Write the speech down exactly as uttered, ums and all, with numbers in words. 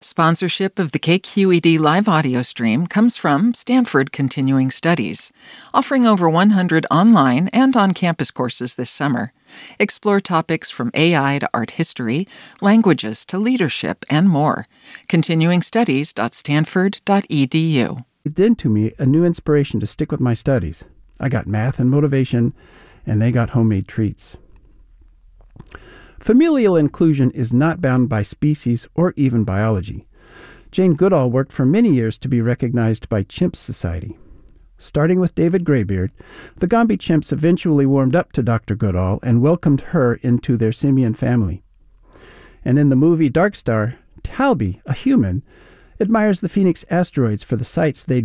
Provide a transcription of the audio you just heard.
Sponsorship of the K Q E D live audio stream comes from Stanford Continuing Studies, offering over one hundred online and on-campus courses this summer. Explore topics from A I to art history, languages to leadership, and more. continuing studies dot stanford dot e d u. It did to me a new inspiration to stick with my studies. I got math and motivation, and they got homemade treats. Familial inclusion is not bound by species or even biology. Jane Goodall worked for many years to be recognized by Chimp Society. Starting with David Graybeard, the Gombe chimps eventually warmed up to Doctor Goodall and welcomed her into their simian family. And in the movie Dark Star, Talby, a human, admires the Phoenix asteroids for the sights they